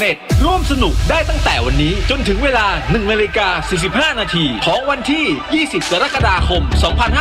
ร่วมสนุกได้ตั้งแต่วันนี้จนถึงเวลา 1:45 น.ของวันที่ 20 กรกฎาคม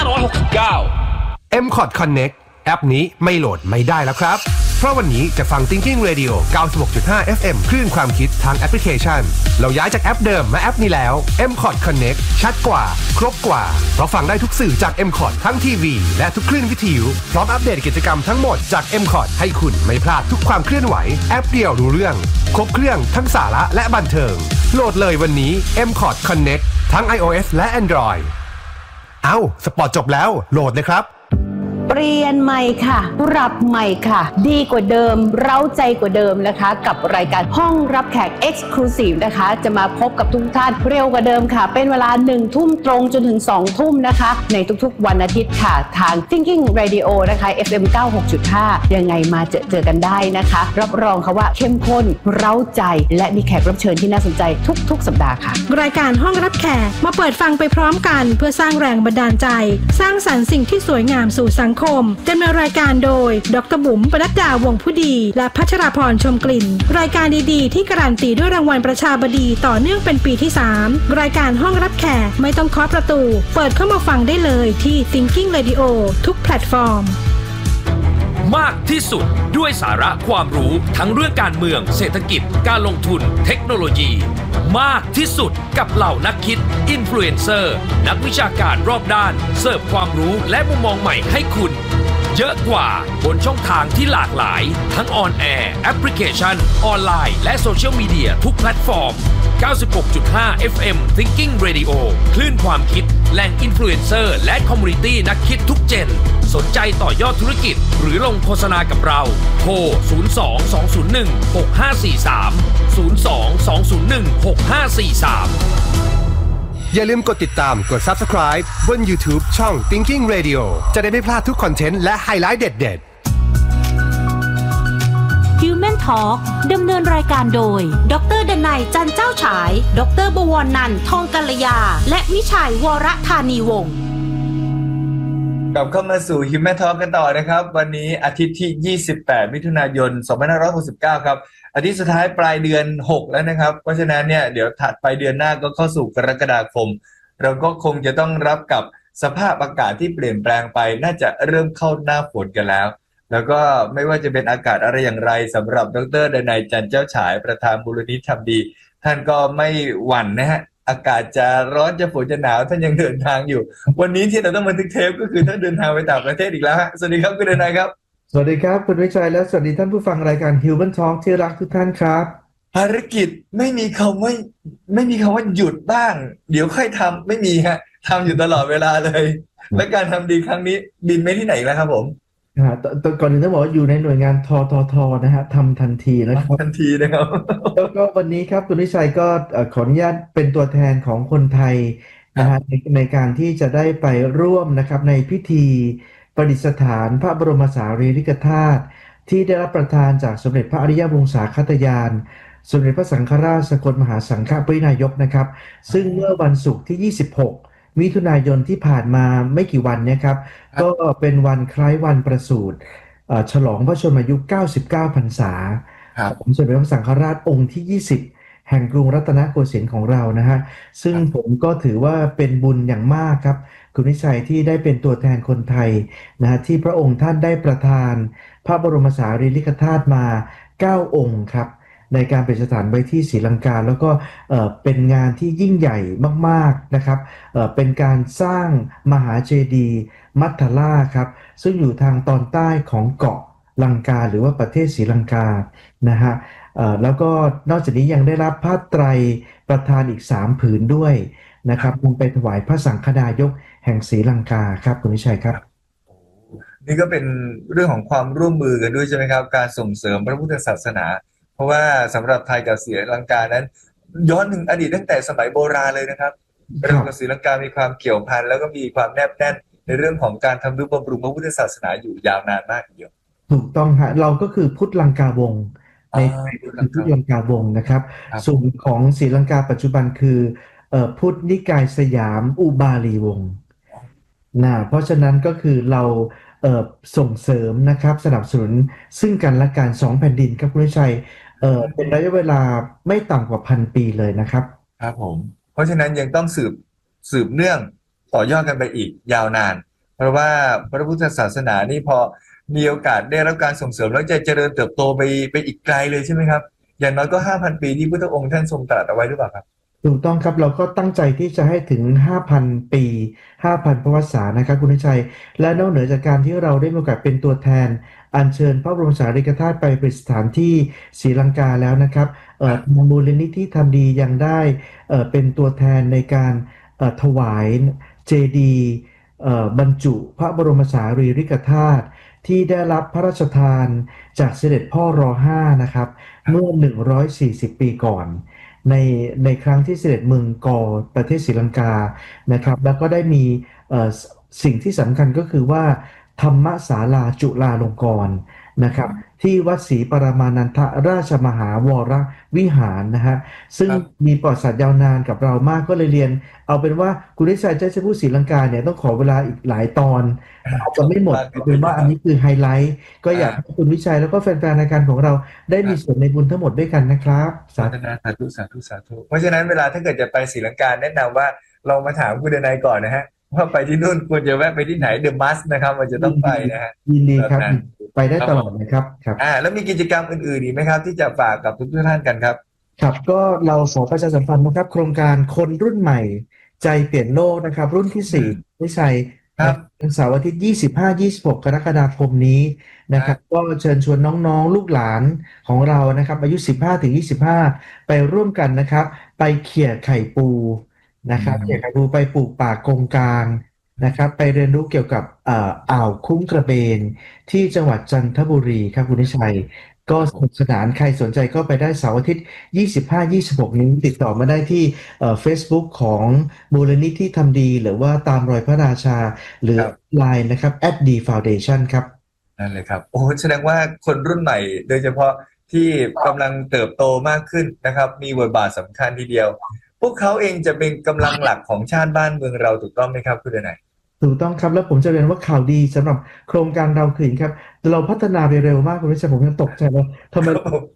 2569 MCOT Connect แอปนี้ไม่โหลดไม่ได้แล้วครับเพราะวันนี้จะฟัง Thinking Radio 96.5 FM คลื่นความคิดทางแอปพลิเคชันเราย้ายจากแอปเดิมมาแอปนี้แล้ว MCOT Connect ชัดกว่าครบกว่าเพราะฟังได้ทุกสื่อจาก MCOT ทั้งทีวีและทุกคลื่นวิทยุพร้อมอัปเดตกิจกรรมทั้งหมดจาก MCOT ให้คุณไม่พลาดทุกความเคลื่อนไหวแอปเดียวรู้เรื่องครบเครื่องทั้งสาระและบันเทิงโหลดเลยวันนี้ MCOT Connect ทั้ง iOS และ Android สปอร์ตจบแล้วโหลดเลยครับเปลี่ยนใหม่ค่ะปรับใหม่ค่ะดีกว่าเดิมเร้าใจกว่าเดิมนะคะกับรายการห้องรับแขก Exclusive นะคะจะมาพบกับทุกท่านเร็วกว่าเดิมค่ะเป็นเวลา 1 ทุ่มตรงจนถึง 2 ทุ่มนะคะในทุกๆวันอาทิตย์ค่ะทาง Thinking Radio นะคะ FM 96.5 ยังไงมาเจอกันได้นะคะรับรองค่ะว่าเข้มข้นเร้าใจและมีแขกรับเชิญที่น่าสนใจทุกสัปดาห์ค่ะรายการห้องรับแขกมาเปิดฟังไปพร้อมกันเพื่อสร้างแรงบันดาลใจสร้างสรรค์สิ่งที่สวยงามสู่สังคมดำเนินรายการโดยดร.บุ๋มปนัดดาวงผู้ดีและพัชราพรชมกลิ่นรายการดีๆที่การันตีด้วยรางวัลประชาบดีต่อเนื่องเป็นปีที่ 3รายการห้องรับแขกไม่ต้องเคาะประตูเปิดเข้ามาฟังได้เลยที่ Thinking Radio ทุกแพลตฟอร์มมากที่สุดด้วยสาระความรู้ทั้งเรื่องการเมืองเศรษฐกิจการลงทุนเทคโนโลยีมากที่สุดกับเหล่านักคิดอินฟลูเอนเซอร์นักวิชาการรอบด้านเสิร์ฟความรู้และมุมมองใหม่ให้คุณเยอะกว่าบนช่องทางที่หลากหลายทั้งออนแอร์แอปพลิเคชันออนไลน์และโซเชียลมีเดียทุกแพลตฟอร์ม 96.5 FM Thinking Radio คลื่นความคิดแหล่งอินฟลูเอนเซอร์และคอมมูนิตี้นักคิดทุกเจนสนใจต่อยอดธุรกิจหรือลงโฆษณากับเราโทร 02-201-6543 02-201-6543 อย่าลืมกดติดตามกด Subscribe บน YouTube ช่อง Thinking Radio จะได้ไม่พลาดทุกคอนเทนต์และไฮไลท์เด็ดๆ Human Talk ดำเนินรายการโดยดร.ดนัย จันเจ้าฉายดร.บวรนันท์ ทองกัลยาและวิชัยวรธานีวงศ์กลับเข้ามาสู่ Human Talk กันต่อนะครับวันนี้อาทิตย์ที่28มิถุนายน2569ครับอาทิตย์สุดท้ายปลายเดือน6แล้วนะครับเพราะฉะนั้นเนี่ยเดี๋ยวถัดไปเดือนหน้าก็เข้าสู่กรกฎาคมเราก็คงจะต้องรับกับสภาพอากาศที่เปลี่ยนแปลงไปน่าจะเริ่มเข้าหน้าฝนกันแล้วก็ไม่ว่าจะเป็นอากาศอะไรอย่างไรสำหรับดร.ดนัย จันเจ้าฉายประธานมูลนิธิทำดีท่านก็ไม่หวั่นนะฮะอากาศจะร้อนจะฝนจะหนาวท่านยังเดินทางอยู่วันนี้ที่เราต้องบันทึกเทปก็คือท่านเดินทางไปต่างประเทศอีกแล้วฮะสวัสดีครับคุณดนัยครับสวัสดีครับคุณวิชัยและสวัสดีท่านผู้ฟังรายการ Human Talk ที่รักทุกท่านครับภารกิจไม่มีคำว่าหยุดบ้างเดี๋ยวค่อยทำไม่มีฮะทำอยู่ตลอดเวลาเลยและการทำดีครั้งนี้บินไปที่ไหนแล้วครับผมก่อนอื่นต้องบอกว่าอยู่ในหน่วยงานททนะฮะทำทันทีนะครับทันทีนะครับแล้วก็วันนี้ครับคุณวิชัยก็ขออนุญาตเป็นตัวแทนของคนไทยนะฮะในการที่จะได้ไปร่วมนะครับในพิธีประดิษฐานพระบรมสารีริกธาตุที่ได้รับประทานจากสมเด็จพระอริยวงศาคตญาณสมเด็จพระสังฆราชสกลมหาสังฆปรินายกนะครับซึ่งเมื่อวันศุกร์ที่26มิถุนายนที่ผ่านมาไม่กี่วันเนี่ยครับก็เป็นวันคล้ายวันประสูติฉลองพระชนมายุ99พรรษาของสมเด็จพระสังฆราชองค์ที่20แห่งกรุงรัตนโกสินทร์ของเรานะฮะซึ่งผมก็ถือว่าเป็นบุญอย่างมากครับคุณวิชัยที่ได้เป็นตัวแทนคนไทยนะฮะที่พระองค์ท่านได้ประทานพระบรมสารีริกธาตุมา9องค์ครับในการประดิษฐานไว้ที่ศรีลังกาแล้วก็เป็นงานที่ยิ่งใหญ่มากๆนะครับเป็นการสร้างมหาเจดีย์มัทธล่าครับซึ่งอยู่ทางตอนใต้ของเกาะลังกาหรือว่าประเทศศรีลังกานะฮะแล้วก็นอกจากนี้ยังได้รับผ้าไตรประทานอีก3ผืนด้วยนะครับนำไปถวายพระสังฆนายกแห่งศรีลังกาครับคุณวิชัยครับนี่ก็เป็นเรื่องของความร่วมมือกันด้วยใช่ไหมครับการส่งเสริมพระพุทธศาสนาเพราะว่าสำหรับไทยกับศรีลังกานั้นย้อนถึงอดีตตั้งแต่สมัยโบราณเลยนะครับเรากับศรีลังกามีความเกี่ยวพันแล้วก็มีความแนบแน่นในเรื่องของการทำนุบำรุงพระพุทธศาสนาอยู่ยาวนานมากทีเดียวถูกต้องฮะเราก็คือพุทธลังกาวงศ์ในไทยคือพุทธลังกาวงศ์นะครับส่วนของศรีลังกาปัจจุบันคือพุทธนิกายสยามอุบาลีวงศ์เพราะฉะนั้นก็คือเราส่งเสริมนะครับสนับสนุนซึ่งกันและกัน2แผ่นดินครับคุณวิชัยเป็นระยะเวลาไม่ต่ำกว่า1,000 ปีเลยนะครับครับผมเพราะฉะนั้นยังต้องสืบเนื่องต่อยอดกันไปอีกยาวนานเพราะว่าพระพุทธศาสนานี่พอมีโอกาสได้รับการส่งเสริมแล้วจะเจริญเติบโตไปอีกไกลเลยใช่ไหมครับอย่างน้อยก็ 5,000 ปีที่พุทธองค์ท่านทรงตรัสเอาไว้หรือเปล่าครับถูกต้องครับเราก็ตั้งใจที่จะให้ถึง 5,000 ปี 5,000 ประวัติศาสตร์นะครับคุณนิชัยและนอกเหนือจากการที่เราได้มีโอกาสเป็นตัวแทนอัญเชิญพระบรมสารีริกธาตุไปประดิษฐานที่ศรีลังกาแล้วนะครับมูลนิธิทำดียังได้เป็นตัวแทนในการถวายเจดีย์บรรจุพระบรมสารีริกธาตุที่ได้รับพระราชทานจากเสด็จพ่อร.5 นะครับเมื่อ140 ปีก่อนในครั้งที่เสด็จเมืองกอประเทศศรีลังกานะครับแล้วก็ได้มีสิ่งที่สำคัญก็คือว่าธรรมศาลาจุฬาลงกรณ์นะครับที่วัดศรีปรมานันทราชมหาวรวิหารนะฮะซึ่งมีประวัติศาสตร์ยาวนานกับเรามากก็เลยเรียนเอาเป็นว่าคุณนิชัยจะพูดศรีลังกาเนี่ยต้องขอเวลาอีกหลายตอนอาจจะไม่หมดเอาเป็นว่าอันนี้คือไฮไลท์ก็อยากให้คุณวิชัยแล้วก็แฟนๆรายการของเราได้มีส่วนในบุญทั้งหมดด้วยกันนะครับสาธุเพราะฉะนั้นเวลาถ้าเกิดจะไปศรีลังกาแนะนำว่าลองมาถามคุณเดนัยก่อนนะฮะว่าไปที่นู่นควรจะแวะไปที่ไหนเดอะมัสนะครับมันจะต้องไปนะฮะยินดีครับไปได้ตลอดนะครับครับแล้วมีกิจกรรมอื่นๆอีกไหมครับที่จะฝากกับทุกท่านกันครับครับก็เราขอประชาสัมพันธ์นะครับโครงการคนรุ่นใหม่ใจเปลี่ยนโลกนะครับรุ่นที่4นิชัยวันเสาร์อาทิตย์25-26 กรกฎาคมนี้นะครับก็เชิญชวนน้องๆลูกหลานของเรานะครับอายุ 15-25 ไปร่วมกันนะครับไปเขี่ยไข่ปูนะครับเขี่ยไข่ปูไปปลูกป่ากงกลางนะครับไปเรียนรู้เกี่ยวกับอ่าวคุ้งกระเบนที่จังหวัดจันทบุรีครับคุณนิชัยก็สนุกสนานใครสนใจก็ไปได้เสาร์อาทิตย์25-26 นี้ติดต่อมาได้ที่Facebook ของมูลนิธิทำดีหรือว่าตามรอยพระราชาหรือ LINE นะครับ @dfoundation ครับนั่นเลยครับโอ้แสดงว่าคนรุ่นใหม่โดยเฉพาะที่กำลังเติบโตมากขึ้นนะครับมีบทบาทสำคัญทีเดียวพวกเขาเองจะเป็นกำลังหลักของชาติบ้านเมืองเราถูกต้องไหมครับคุณเดนัยถูกต้องครับแล้วผมจะเรียนว่าข่าวดีสำหรับโครงการเราคือครับเราพัฒนาไปเร็วมากคุณวิชัยผมยังตกใจเลยทำไม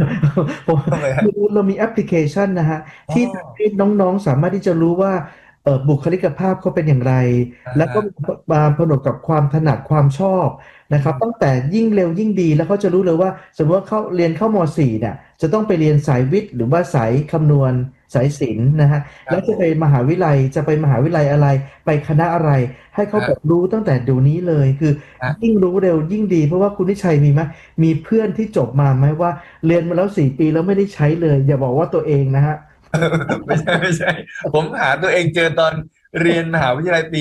เรามีแอปพลิเคชันนะฮะที่น้องๆสามารถที่จะรู้ว่าบุคลิกภาพเขาเป็นอย่างไรแล้วก็มาผนวกกับความถนัดความชอบนะครับตั้งแต่ยิ่งเร็วยิ่งดีแล้วเขาจะรู้เลยว่าสมมติว่าเขาเรียนเข้าม.4 เนี่ยจะต้องไปเรียนสายวิทย์หรือว่าสายคำนวณสายศิลป์นะฮะแล้วจะไปมหาวิทยาลัยอะไรไปคณะอะไรให้เขาแบบรู้ตั้งแต่เดี๋ยวนี้เลยคือยิ่งรู้เร็วยิ่งดีเพราะว่าคุณนิชัยมีไหมมีเพื่อนที่จบมาไหมว่าเรียนมาแล้ว4 ปีแล้วไม่ได้ใช้เลยอย่าบอกว่าตัวเองนะฮะไม่ใช่ผมหาตัวเองเจอตอนเรียนมหาวิทยาลัยปี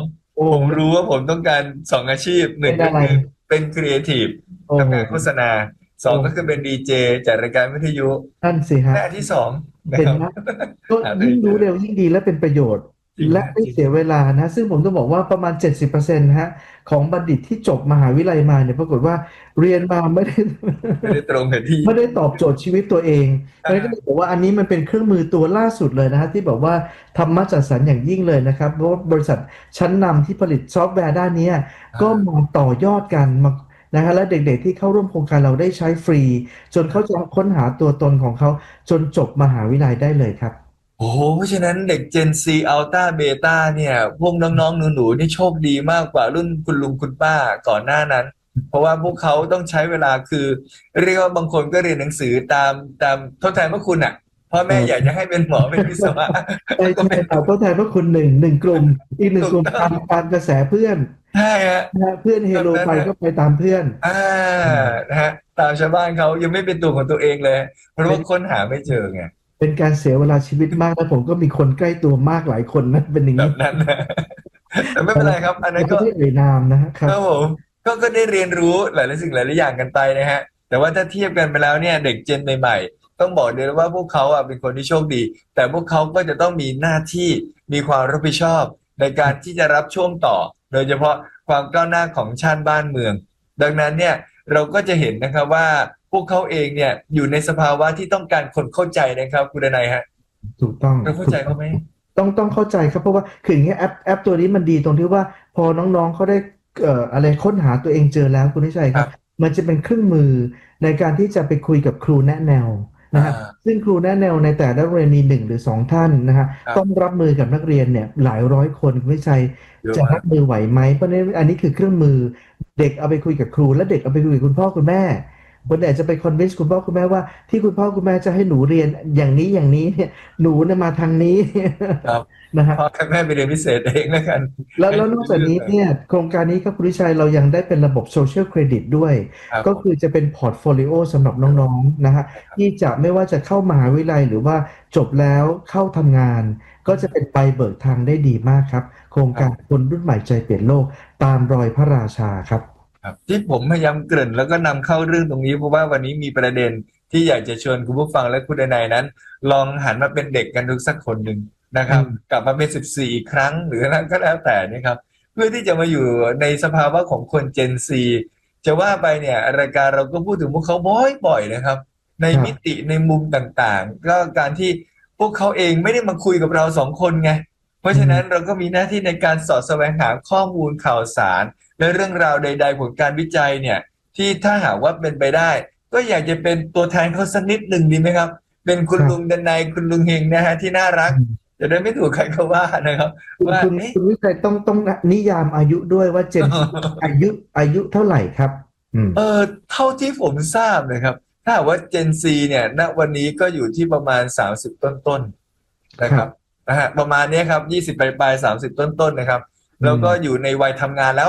2ผมรู้ว่าผมต้องการ2อาชีพ1ก็คือเป็นครีเอทีฟทำงานโฆษณา2ก็คือเป็นดีเจจัดรายการวิทยุนั่นสิฮะและที่2 เป็นนะก็ยิ่งรู้เร็วยิ่งดีและเป็นประโยชน์และไม่เสียเวลานะซึ่งผมต้องบอกว่าประมาณ 70% ฮะของบัณฑิตที่จบมหาวิทยาลัยมาเนี่ยปรากฏว่าเรียนมาไม่ได้ตรงกับที่ไม่ได้ตอบโจทย์ชีวิตตัวเองเลยก็เลยบอกว่าอันนี้มันเป็นเครื่องมือตัวล่าสุดเลยนะฮะที่บอกว่าธรรมะจัดสรรอย่างยิ่งเลยนะครับเพราะบริษัทชั้นนำที่ผลิตซอฟต์แวร์ด้านนี้ก็มาต่อยอดกันมานะฮะและเด็กๆที่เข้าร่วมโครงการเราได้ใช้ฟรีจนเขาจะค้นหาตัวตนของเขาจนจบมหาวิทยาลัยได้เลยครับโอ้เพราะฉะนั้นเด็ก Gen C Alpha Beta เนี่ยพวกน้องๆหนูๆนี่โชคดีมากกว่ารุ่นคุณลุงคุณป้าก่อนหน้านั้นเพราะว่าพวกเขาต้องใช้เวลาคือเรียกว่าบางคนก็เรียนหนังสือตามทดแทนพระคุณอ่ะพ่อแม่อยากจะให้เป็นหมอเป็นวิศวะใช่ทดแทนพระคุณหนึ่งกลุ่มอีก1 กลุ่มตามกระแสเพื่อนใช่ฮะเพื่อนเฮโร่ไปก็ไปตามเพื่อนนะฮะตามชาวบ้านเขายังไม่เป็นตัวของตัวเองเลยเพราะว่าค้นหาไม่เจอไงเป็นการเสียเวลาชีวิตมากแล้วผมก็มีคนใกล้ตัวมากหลายคนนะเป็นอย่างนี้แบบนั้นแต่ไม่เป็นไรครับอันนั้นก็ไม่เอ่ยนามนะครับผมก็ได้เรียนรู้หลายๆสิ่งหลายๆอย่างกันไปนะฮะแต่ว่าถ้าเทียบกันไปแล้วเนี่ยเด็กเจนใหม่ๆต้องบอกเลยว่าพวกเขาเป็นคนที่โชคดีแต่พวกเขาก็จะต้องมีหน้าที่มีความรับผิดชอบในการที่จะรับช่วงต่อโดยเฉพาะความก้าวหน้าของชาติบ้านเมืองดังนั้นเนี่ยเราก็จะเห็นนะครับว่าพวกเขาเองเนี่ยอยู่ในสภาวะที่ต้องการคนเข้าใจนะครับคุณนายฮะถูกต้องเราเข้าใจเขาไหมต้องเข้าใจครับเพราะว่าคืออย่างเงี้ยแอปตัวนี้มันดีตรงที่ว่าพอน้องๆเขาได้อะไรค้นหาตัวเองเจอแล้วคุณนิชัยครับมันจะเป็นเครื่องมือในการที่จะไปคุยกับครูแนะแนวนะฮะซึ่งครูแนะแนวในแต่ละโรงเรียนมี1 หรือ 2 ท่านนะฮะต้องรับมือกับนักเรียนเนี่ยหลายร้อยคนคุณวิชัยจะรับมือไหวไหมเพราะฉะนั้นอันนี้คือเครื่องมือเด็กเอาไปคุยกับครูและเด็กเอาไปคุยกับคุณพ่อคุณแม่คนอาจจะไปคอนวินส์คุณพ่อคุณแม่ว่าที่คุณพ่อคุณแม่จะให้หนูเรียนอย่างนี้เนี่ยหนูเนี่ยมาทางนี้นะฮะพ่อกับแม่ไปเรียนพิเศษเองแล้วกันแล้วนอกจากนี้เนี่ยโครงการนี้ครับคุณวิชัยเรายังได้เป็นระบบโซเชียลเครดิตด้วยก็คือจะเป็นพอร์ตโฟลิโอสำหรับน้องๆนะฮะที่จะไม่ว่าจะเข้ามหาวิทยาลัยหรือว่าจบแล้วเข้าทำงานก็จะเป็นไปเบิกทางได้ดีมากครับโครงการคนรุ่นใหม่ใจเปลี่ยนโลกตามรอยพระราชาครับที่ผมพยายามเกริ่นแล้วก็นำเข้าเรื่องตรงนี้เพราะว่าวันนี้มีประเด็นที่อยากจะชวนคุณผู้ฟังและคุณนายนั้นลองหันมาเป็นเด็กกันดูสักคนหนึ่งนะครับกลับมาเป็น14อีกครั้งหรือนั้นก็แล้วแต่นี่ครับเพื่อที่จะมาอยู่ในสภาวะของคน Gen Z จะว่าไปเนี่ยรายการเราก็พูดถึงพวกเขาบ่อยๆนะครับในมิติในมุมต่างๆก็การที่พวกเขาเองไม่ได้มาคุยกับเรา2 คนไงเพราะฉะนั้นเราก็มีหน้าที่ในการสอดแสวงหาข้อมูลข่าวสารและเรื่องราวใดๆผลการวิจัยเนี่ยที่ถ้าหากว่าเป็นไปได้ก็อยากจะเป็นตัวแทนเขาสักนิดหนึ่งดีไหมครับเป็นคุณลุงดันไนคุณลุงเฮงนะฮะที่น่ารักจะได้ไม่ถูกใครเขาว่านะครับว่าคุณวิชัยต้องนิยามอายุด้วยว่าเจนอายุเท่าไหร่ครับเท่าที่ผมทราบนะครับถ้าว่าเจนซีเนี่ยณวันนี้ก็อยู่ที่ประมาณ30ต้นๆนะครับประมาณนี้ครับ20ปลายๆ30ต้นๆนะครับแล้วก็อยู่ในวัยทำงานแล้ว